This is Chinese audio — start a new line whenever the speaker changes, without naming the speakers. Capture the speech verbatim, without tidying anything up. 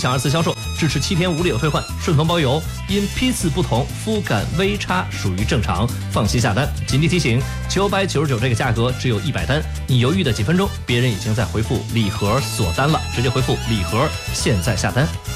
享二次销售，支持七天无理由退换，顺丰包邮。因批次不同，肤感微差属于正常，放心下单。紧急提醒：九百九十九这个价格只有一百单，你犹豫的几分钟，别人已经在回复礼盒锁单了，直接回复礼盒，现在下单。